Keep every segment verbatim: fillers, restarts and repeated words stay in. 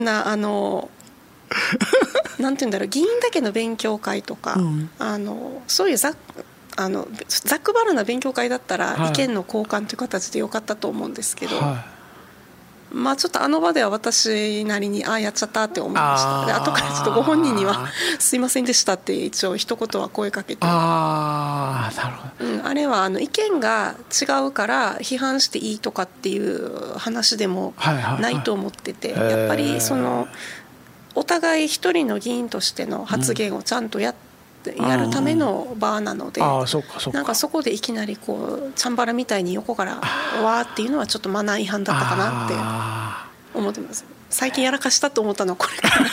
なあのなんていうんだろう、議員だけの勉強会とか、うん、あのそういうざあのざっくばらな勉強会だったら、はい、意見の交換という形でよかったと思うんですけど、はい、まあちょっとあの場では私なりにああやっちゃったって思いました。で後からちょっとご本人にはすいませんでしたって一応一言は声かけて、 ああなるほど、 うん、あれはあの意見が違うから批判していいとかっていう話でもないと思ってて、はいはいはい、やっぱりそのお互い一人の議員としての発言をちゃんとやって、うん、やるための場なので、 あそうかそうか、 なんかそこでいきなりこうチャンバラみたいに横からわーっていうのはちょっとマナー違反だったかなって思ってます。最近やらかしたと思ったのはこれから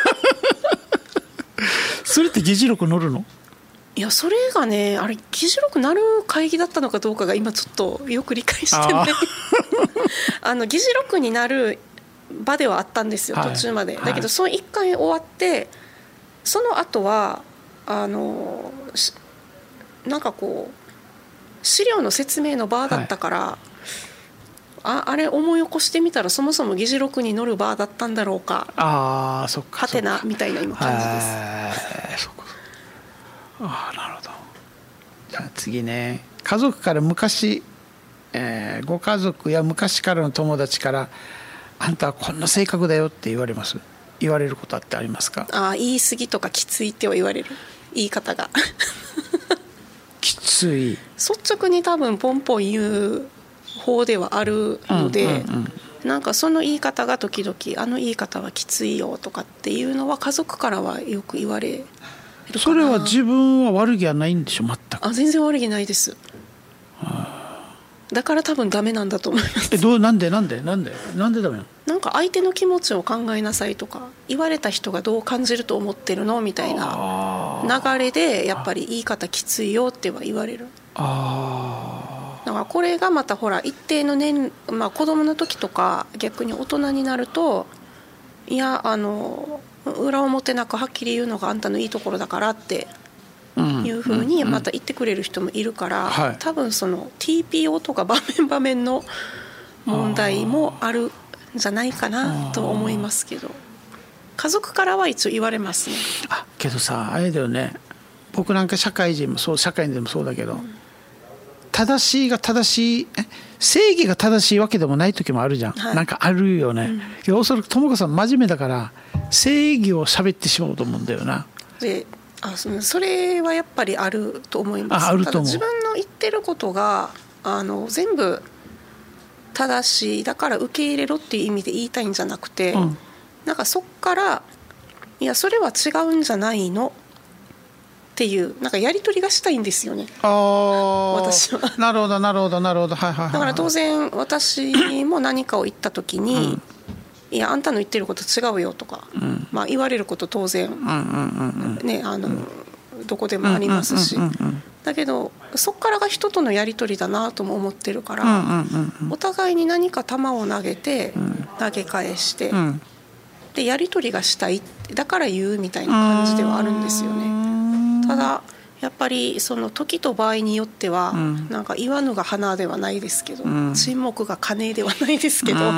それって議事録載るの？ いやそれがね、あれ議事録なる会議だったのかどうかが今ちょっとよく理解してないあの議事録になる場ではあったんですよ、途中まで、はい、だけどそのいっかい終わってその後はあのなんかこう資料の説明の場だったから、はい、あ, あれ思い起こしてみたらそもそも議事録に載る場だったんだろうか、 あそっかはてなみたいな今感じです。 えー、そっかあなるほど。じゃあ次ね、家族から昔、えー、ご家族や昔からの友達からあんたはこんな性格だよって言われます言われることってありますか？ あ言い過ぎとかきついっては言われる、言い方がきつい、 率直に多分ポンポン言う方ではあるので、うんうんうん、なんかその言い方が時々あの言い方はきついよとかっていうのは家族からはよく言われるかな。 それは自分は悪気はないんでしょ？全く。 あ全然悪気ないです、だから多分ダメなんだと思います。 えどうなんでなんでなんでなんでダメなの？ なんか相手の気持ちを考えなさいとか、言われた人がどう感じると思ってるのみたいな流れでやっぱり言い方きついよっては言われる。あだからこれがまたほら一定の年、まあ、子供の時とか逆に大人になると、いやあの裏表なくはっきり言うのがあんたのいいところだからっていうふうにまた言ってくれる人もいるから、うんうんうん、多分その ティーピーオー とか場面場面の問題もあるんじゃないかなと思いますけど、家族からは一応言われますね。 あけどさあれだよね、僕なんか社会人もそう社会人でもそうだけど、うん、正しいが正しい正義が正しいわけでもない時もあるじゃん、はい、なんかあるよね、うん、おそらく智子さん真面目だから正義を喋ってしまうと思うんだよな。 であ そ, それはやっぱりあると思います。 ああると思う。 ただ自分の言ってることがあの全部正しいだから受け入れろっていう意味で言いたいんじゃなくて、うん、なんかそっからいやそれは違うんじゃないのっていうなんかやり取りがしたいんですよね。あ私はなるほどなるほどなるほど、はいはいはい、 だから当然私も何かを言った時に、うんいやあんたの言ってること違うよとか、うんまあ、言われること当然、うんうんうんね、あの、うん、どこでもありますし、うんうんうんうん、だけどそこからが人とのやり取りだなとも思ってるから、うんうんうんうん、お互いに何か球を投げて、うん、投げ返して、うん、でやり取りがしたいだから言うみたいな感じではあるんですよね。ただやっぱりその時と場合によっては、うん、なんか言わぬが花ではないですけど、うん、沈黙が金ではないですけど、うん、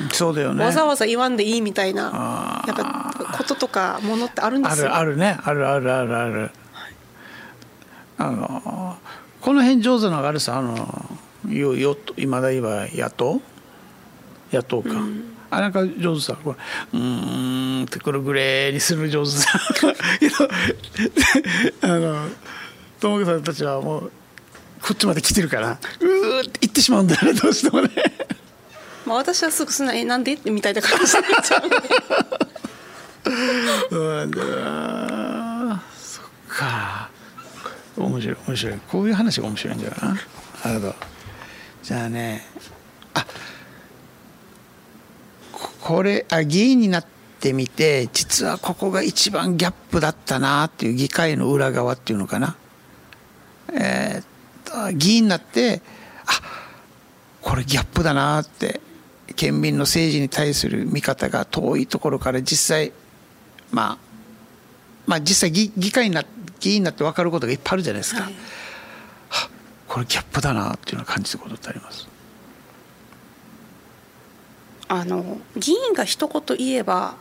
そうだよね、 わざわざ言わんでいいみたいなやっぱこととかものってあるんですよ。 あるあるね、あるあるあるある、はい、あのこの辺上手なのがあるさ、あのよよ今だ言えば野党野党か、うん、あなんか上手さ、これうーんってくるぐれーにする上手さあの友子さんたちはもうこっちまで来てるからうーって言ってしまうんだよね、どうしてもねまあ私はすぐすなえなんでみたいな感じになっちゃうそうなんだな。そっか、面白い面白い、こういう話が面白いんだよな。なるほど。じゃあね、あこれあ議員になってみて実はここが一番ギャップだったなっていう議会の裏側っていうのかな、えー、議員になってあこれギャップだなって、県民の政治に対する見方が遠いところから実際まあまあ実際 議, 議会にな議員になって分かることがいっぱいあるじゃないですか、はい、はこれギャップだなっていうのを感じることってあります？ あの議員が一言言えば